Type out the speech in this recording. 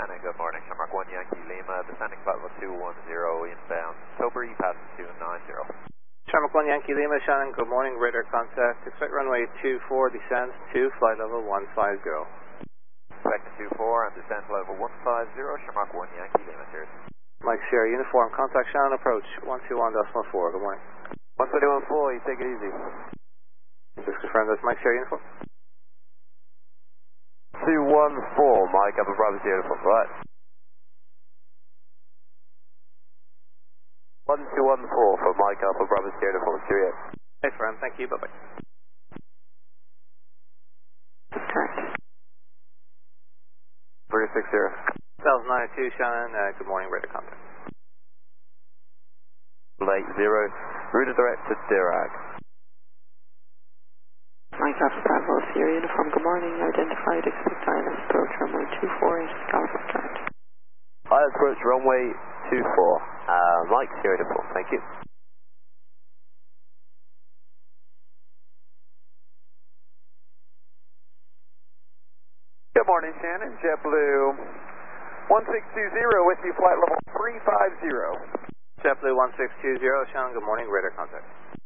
Shannon, good morning. Shamrock 1 Yankee Lima, descending flight level 210 inbound. Tilbury, passing 290. Shamrock 1 Yankee Lima, Shannon, good morning. Radar contact. Expect runway 24, descend to flight level 150. Expect 24 and descend level 150, Shamrock 1 Yankee Lima, cheers. Mike Sierra, uniform, contact Shannon, approach 121.4, good morning. 121.4, you take it easy. Just confirm that's Mike Sierra, uniform. 214, Mike, Upper Bravo Sierra, uniform, right. 1214 for Mike, Upper Bravo Sierra, uniform, cheerio. Hey, friend, thank you, bye-bye. Correct. 360. 2092, Shannon, good morning, radar contact. Late 0, route direct to Dirac. Mike Alpha Bravo Sierra uniform, good morning. Identified, expect ILS approach runway 24 inches south of start. ILS approach runway 24. Mike Sierra uniform, thank you. Good morning, Shannon. JetBlue 1620 with you, flight level 350. JetBlue 1620, Shannon, good morning, radar contact.